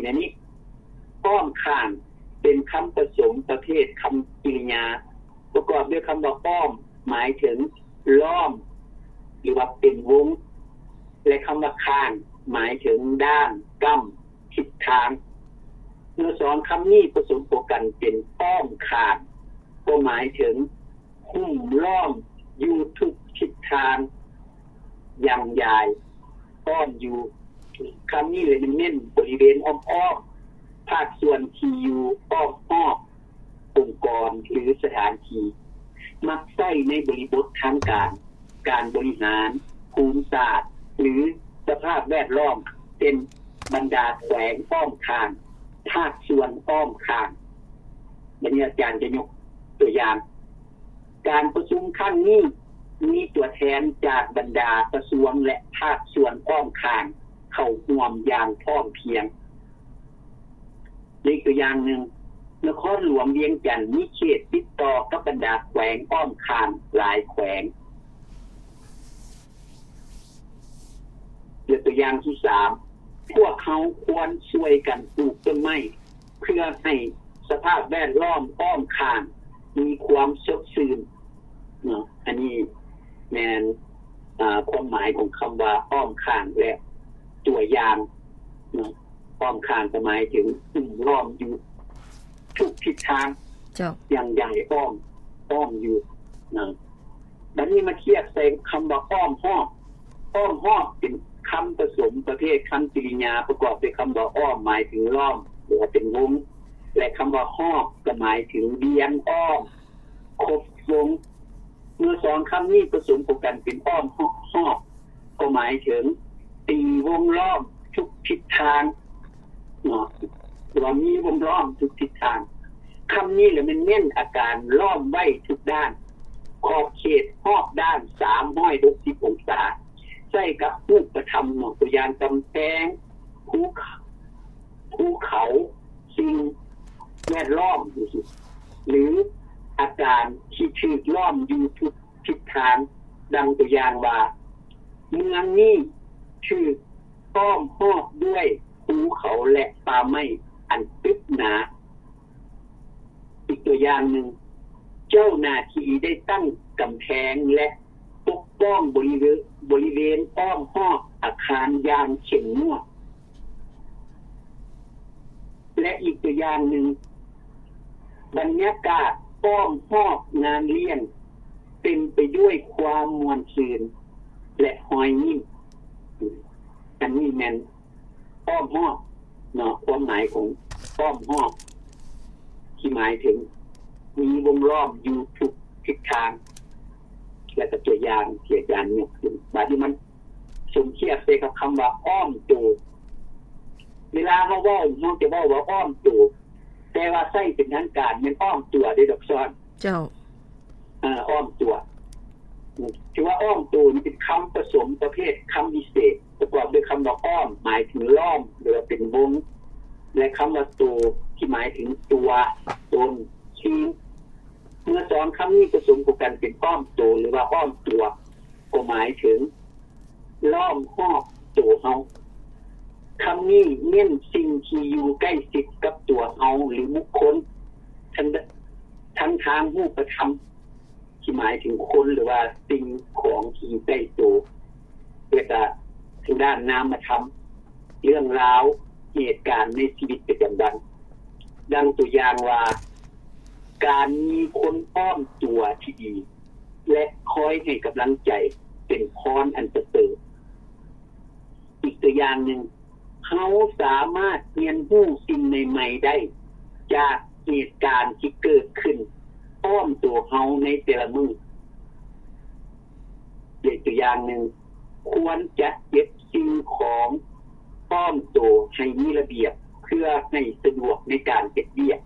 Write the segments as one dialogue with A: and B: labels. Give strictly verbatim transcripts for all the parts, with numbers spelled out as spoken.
A: ในนี้อ้อมข้างเป็นคำผสมประเภทคำกริยาประกอบด้วยคำว่าอ้อมหมายถึงล้อมหรือว่าเป็นวงและคำว่าข้างหมายถึงด้านก้ำทิศทางเมื่อสองคำนี้ผสมกันเป็นอ้อมข้างก็หมายถึงหุ้มล้อมอยู่ทุกทิศทางอย่างใหญ่อ้อมอยู่คำนี้เลยมันเน้นบริเวณอ้อมๆภาคส่วนที่อยู่อ้อมอ้อมองค์กรหรือสถานที่มักใช้ในบริบททางการการบริหารภูมิศาสตร์หรือสภาพแวดล้อมเป็นบรรดาแขวงอ้อมข้างภาคส่วนอ้อมข้างวันนี้อาจารย์จะยกตัวอย่างการประชุมครั้งนี้มีตัวแทนจากบรรดากระทรวงและภาคส่วนอ้อมข้างเข้าร่วมอย่างพร้อมเพรียงอีกตัวอย่างหนึ่งนครหลวงเวียงจันทน์มีเขตติดต่อกับบรรดาแขวงอ้อมข้างหลายแขวงเดี๋ยวตัวอย่างที่สามพวกเขาควรช่วยกันปลูกต้นไม้เพื่อให้สภาพแวดล้อมอ้อมข้างมีความสดชื่นเนาะอันนี้แม่นอ่าความหมายของคำว่าอ้อมข้างและตัวอย่างเนาะอ้อมข้างหมายถึงล้อมอยู่ทุกทิศทางเจ้าอย่างใหญ่อ้อมอ้อมอยู่นะดังนี้มาเทียบใส่คำว่าอ้อมหอบอ้อมหอบเป็นคำผสมประเภทคำกริยาประกอบด้วยคำว่าอ้อมหมายถึงล้อมหรือว่าเป็นวงและคำว่าหอบก็หมายถึงเวียนอ้อมครบวงเมื่อสองคำนี้ผสมกันเป็นอ้อมหอบก็หมายถึงตีวงล้อมทุกทิศทางเนาะเรามีวงล้อมทุกทิศทางคำนี้แหละมันเน้นอาการล้อมไว้ทุกด้านขอบเขตรอบด้านสามร้อยหกสิบองศาใช้กับรูปธรรมตัวอย่างกำแพงภูเขาภูเขาสิ่งแวดล้อมหรืออาการที่ถูกล้อมอยู่ทุกทิศทางดังตัวอย่างว่าเมืองนี้ถูกล้อมรอบด้วยภูเขาและป่าไม้อันตึกหนาอีกตัวอย่างหนึ่งเจ้าหน้าที่ได้ตั้งกำแพงและปกป้องบริเวณบริเวณอ้อมรอบอาคารอย่างเข้มงวดและอีกตัวอย่างหนึ่งบรรยากาศอ้อมรอบงานเลี้ยงเป็นไปด้วยความม่วนซื่นและหอยยิ้มอันนี้แม่นอ้อมรอบเนาะความหมายของอ้อมรอบที่หมายถึงมีวงล้อมอยู่ทุกทิศทางและก็ตัวอย่างที่อาจารย์ยกขึ้นบาดนี้มันสมเทียบไปกับคำว่าอ้อมตัวเวลาเฮาเว้าเฮาจะเว้าว่าอ้อมตัวแต่ว่าใช้เป็นทางการมันอ้อมตัวได้ดอกซ้อนเจ้าเอ่ออ้อมตัวที่ว่าอ้อมตัวนี่เป็นคำผสมประเภทคำวิเศษประกอบด้วยคำว่าอ้อมหมายถึงล้อมหรือเป็นวงและคำว่าตัวที่หมายถึงตัวตนชี้เมื่อสองคำนี้ผสมกันเป็นอ้อมตัวหรือว่าอ้อมตัวก็หมายถึงล้อมรอบตัวเฮาคำนี้เน้นสิ่งที่อยู่ใกล้ชิดกับตัวเฮาหรือบุคคลทั้งทั้งทางรูปธรรมที่หมายถึงคนหรือว่าสิ่งของที่ใกล้ตัวและก็ทางด้านนามธรรมเรื่องราวเหตุการณ์ในชีวิตประจำวันดังตัวอย่างว่าการมีคนอ้อมตัวที่ดีและคอยให้กำลังใจเป็นพรอันประเสริฐอีกตัวอย่างหนึ่งเขาสามารถเรียนรู้สิ่งใหม่ๆได้จากเหตุการณ์ที่เกิดขึ้นอ้อมตัวเขาในแต่ละมื้ออีกตัวอย่างหนึ่งควรจัดเก็บสิ่งของอ้อมตัวให้มีระเบียบเพื่อให้สะดวกในการเก็บเรียบ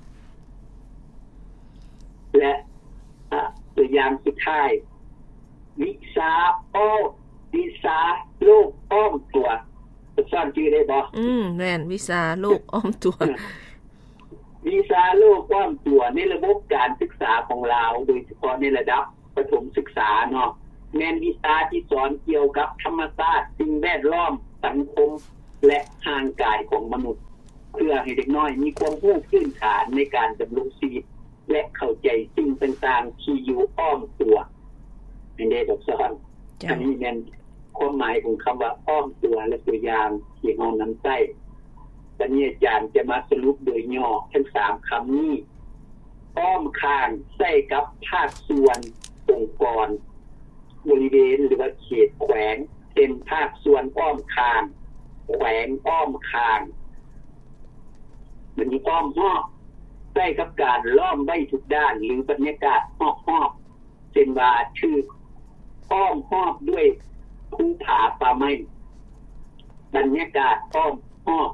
A: และตัวอย่างสุดท้ายวิสาอ้อวิสาโลกอ้อมตัวสร้างชื่อได้บ่อืมแม่นวิสาโลกอ้อมตัววิสาโลกอ้อมตัวในระบบการศึกษาของเราโดยเฉพาะในระดับประถมศึกษาเนาะแม่นวิชาที่สอนเกี่ยวกับธรรมชาติสิ่งแวดล้อมสังคมและทางกายของมนุษย์เพื่อให้เด็กน้อยมีความรู้พื้นฐานในการดำรงชีวิตและเข้าใจสิ่งต่างๆที่อยู่อ้อมตัวในเด็กดอกสอนอันนี้เป็นความหมายของคำว่าอ้อมตัวและตัวอย่างที่เรานำใช้วันนี้อาจารย์จะมาสรุปโดยย่อทั้งสามคำนี้อ้อมข้างใส่กับภาคส่วนองค์กรบริเวณหรือว่าเขตแขวงเป็นภาคส่วนอ้อมข้างแขวงอ้อมข้างมันมีอ้อมหอบใส่กับการล้อมไว้ทุกด้านหรือบรรยากาศหอบหอบเป็นว่าชื่ออ้อมหอบด้วยภูผาป่าไม้บรรยากาศอ้อมหอบ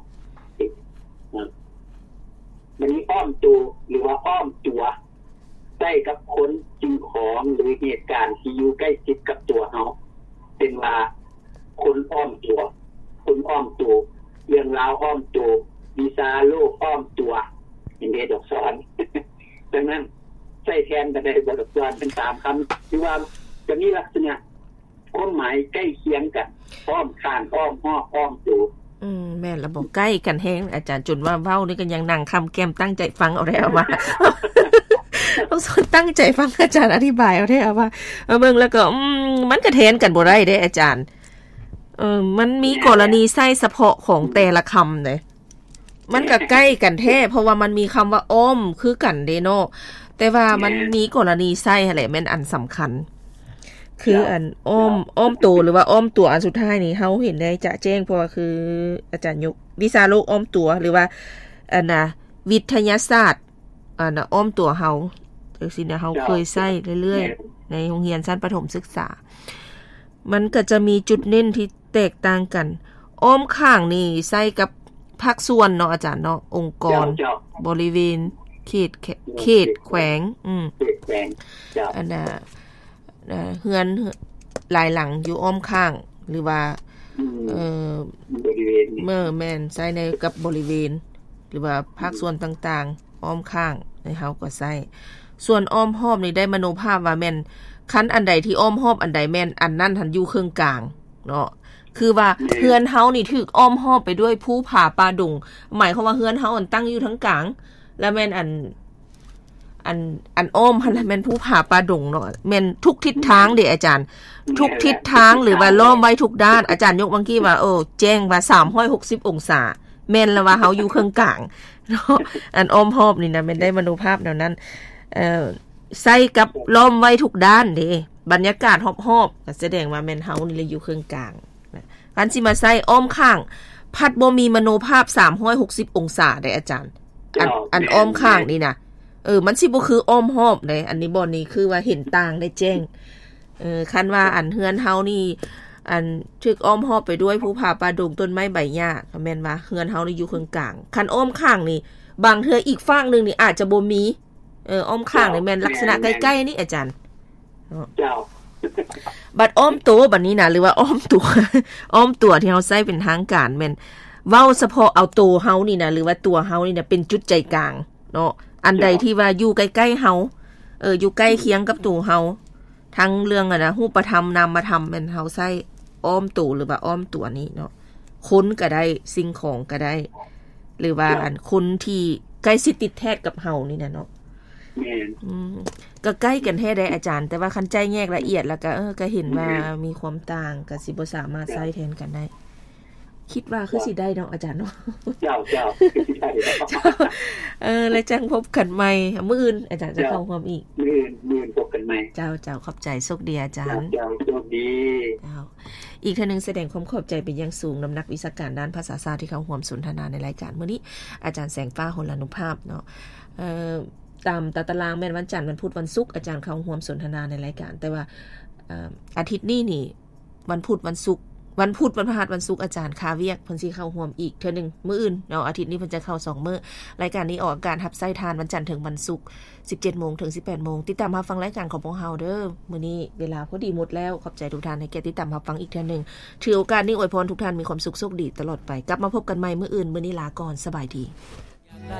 A: มันมีอ้อมตัวหรือว่าอ้อมตัวใกล้กับคนสิ่งของหรือเหตุการณ์ที่อยู่ใกล้ชิดกับตัวเขาเป็นว่าคนอ้อมตัวคนอ้อมตัวเรื่องราวอ้อมตัววิชาโลกอ้อมตัวอย่างเดดอกซ้อน ดังนั้นใส่แทนกันได้บทดอกซ้อนเป็นตามคำที่ว่าจะมีลักษณะความหมายใกล้เคียงกันอ้อมข้างอ้อมหอบอ้อมตัว
B: อืมแม่นระบบใกล้กันแฮงอาจารย์จนว่าเว้านี่ก็ยังนั่งคำแก้มตั้งใจฟังเอาได้เอามา ต้องสอนตั้งใจฟังอาจารย์อธิบายเอาได้เอาว่าเบิ่งแล้วก็อืมมันก็แทนกันบ่ได้เด้อาจารย์เออมันมีกรณีใช้เฉพาะของแต่ละคำเด้มันก็ใกล้กันแท้เพราะว่ามันมีคำว่าอ้อมคือกันเด้เนาะแต่ว่ามันมีกรณีใช้แหละแม่นอันสำคัญคืออันอ้อมอ้อมตัวหรือว่าอ้อมตัวอันสุดท้ายนี่เฮาเห็นได้จะแจ้งเพราะว่าคืออาจารย์ยกวิชาโลกอ้อมตัวหรือว่าอันน่ะวิทยาศาสตร์อันน่ะอ้อมตัวเฮาจังซี่นะเฮาเคยใช้เรื่อยๆในโรงเรียนชั้นประถมศึกษามันก็จะมีจุดเน้นที่แตกต่างกันอ้อมข้างนี่ใช้กับภาคส่วนเนาะอาจารย์เนาะองค์กรบริเวณเขตเขตแขวงอืมเขตแขวงจ้ะอันน่ะเฮือนหลายหลังอยู่อ้อมข้างหรือว่าเอ่อบริเวณเมื่อแม่นใช้ในกับบริเวณหรือว่าภาคส่วนต่างๆอ้อมข้างในเฮาก็ใช้ส่วนอ้อมหอบนี่ได้มโนภาพว่าแม่นคันอันใดที่อ้อมหอบอันใดแม่นอันนั้นหันอยู่ครึ่งกลางเนาะคือว่าเฮือนเฮานี่ถูกอ้อมหอบไปด้วยภูผาป่าดงหมายความว่าเฮือนเฮาอันตั้งอยู่ทั้งกลางแล้วแม่นอันอันอันอ้อมหั่นแม่นภูผาป่าดงเนาะแม่นทุกทิศทางเด้อาจารย์ทุกทิศทางหรือว่าล้อมไว้ทุกด้านอาจารย์ยกบางกี้ว่าเออแจ้งว่าสามร้อยหกสิบองศาแม่นแล้วว่าเฮาอยู่ครึ่งกลางเนาะอันอ้อมหอบนี่นะแม่นได้มโนภาพแนวนั้นเอ่อใส่กับล้อมไว้ทุกด้านเด้บรรยากาศรอบๆก็แสดงว่าแม่นเฮานี่เลยอยู่ครึ่งกลางคันสิมาใส่อ้อมข้างพัดบ่มีมโนภาพสามร้อยหกสิบองศาได้อาจารย์อันอันอ้อมข้างนี่นะเออมันสิบ่คืออ้อมหอบเด้อันนี้บ่นี่คือว่าเห็นต่างได้แจ้งเออคันว่าอันเฮือนเฮานี่อันถึกอ้อมหอบไปด้วยภูผาป่าดงต้นไม้ใบหญ้าก็แม่นว่าเฮือนเฮานี่อยู่ครึ่งกลางคันอ้อมข้างนี่บางเทื่ออีกฝั่งนึงนี่อาจจะบ่มีเอออ้อมข้างนี่แม่นลักษณะใกล้ๆนี่อาจารย์เจ้าบัดอ้อมตัวบัดนี้นะหรือว่าอ้อมตัวอ้อมตัวที่เฮาใช้เป็นทางการแม่นเว้าเฉพาะเอาตัวเฮานี่นะหรือว่าตัวเฮานี่น่ะเป็นจุดใจกลางเนาะอันใดที่ว่าอยู่ใกล้ๆเฮาเอออยู่ใกล้เคียงกับตัวเฮาทั้งเรื่องอ่ะนะรูปธรรมนามธรรมแม่นเฮาใช้อ้อมตัวหรือว่าอ้อมตัวนี้เนาะคนก็ได้สิ่งของก็ได้หรือว่าอันคนที่ใกล้ชิดติดแท้กับเฮานี่น่ะเนาะแม่นอืมก็ใกล้กันแท้ได้อาจารย์แต่ว่าคันใจแยกละเอียดแล้วก็เออก็เห็นว่ามีความต่างก็สิบ่สามารถใช้แทนกันได้คิดว่าคือสิได้เนาะอาจารย์เนาะเจ้าเจ้าสิได้เออแล้วจังพบกันใหม่มื้ออื่นอาจารย์จะเข้าความอีกมื้ออื่นมื้อพบกันใหม่เจ้าเจ้าขอบใจโชคดีอาจารย์เจ้าโชคดีเจ้าอีกท่านนึงแสดงความขอบใจเป็นอย่างสูงนำนักวิชาการด้านภาษาศาสตร์ที่เข้าร่วมสนทนาในรายการมื้อนี้อาจารย์แสงฟ้าหลานุภาพเนาะเอ่อตามตารางแม่นวันจันทร์วันพุธวันศุกร์อาจารย์เข้าร่วมสนทนาในรายการแต่ว่าเอ่ออาทิตย์นี้นี่วันพุธวันศุกร์วันพุธวันพฤหัสวันศุกร์อาจารย์คาเวียกเพิ่นสิเข้าร่วมอีกเทื่อนึงมื้ออื่นเนาะอาทิตย์นี้เพิ่นจะเข้าสองมื้อรายการนี้ออกอากาศรับใช้ทานวันจันทร์ถึงวันศุกร์ สิบเจ็ดโมง ถึง สิบแปดโมงติดตามรับฟังรายการของพวกเฮาเด้อมื้อนี้เวลาพอดีหมดแล้วขอบใจทุกท่านให้เกียรติติดตามรับฟังอีกเทื่อนึงถือโอกาสนี้อวยพรทุกท่านมีความสุขโชคดีตลอดไปกลับมาพบกันใหม่มื้ออื่นมื้อนี้ลาก่อนสบายดี